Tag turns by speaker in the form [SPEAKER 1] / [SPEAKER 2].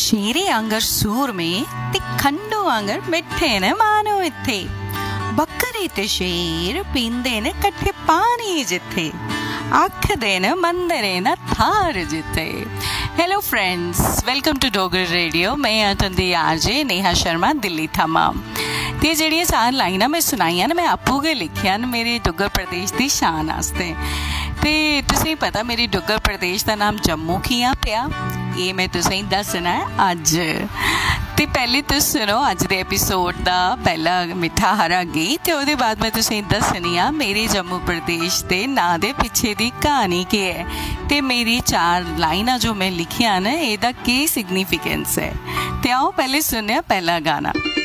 [SPEAKER 1] ਸ਼ੇਰੇ ਆਂਗਰ ਸੂਰਮੇ ਤੇ ਖੰਡੂ ਆਂਗਰ ਮਿੱਠੇ ਨੇ ਮਾਨੋ ਇੱਥੇ। ਬੱਕਰੀ ਤੇ ਸ਼ੇਰ ਪੀਂਦੇ ਨੇ ਇਕੱਠੇ ਪਾਣੀ ਜਿੱਥੇ। ਆਖਦੇ ਨੇ ਮੰਦਰੇ ਨਾ ਥਾਰ ਜਿੱਥੇ। Hello friends, welcome to Dogri radio. मैं हाँ तुंदी आरजे नेहा शर्मा दिल्ली थमां। ते ਜਿਹੜੀਆਂ ਚਾਰ ਲਾਈਨਾਂ मैं ਸੁਣਾਈਆਂ ਨੇ मैं आपू के लिखिया ने मेरे डुग्गर प्रदेश की शान वास्ते। ते तुसें पता मेरे डुग्गर प्रदेश का नाम जम्मू कियां पिया, ये मैं तुसें दसना है अज। ते पहले तुस सुनो अज दे एपीसोड का पहला मिठा हरा गीत, ते ओहदे बाद मैं तुसें दसनी आ मेरे जम्मू प्रदेश के नां दे पिछे दी कहानी की है, ते मेरी चार लाइनां जो मैं लिखिया ने एदा की सिग्निफिकेंस है। ते आओ पहले सुनने पहला गाना।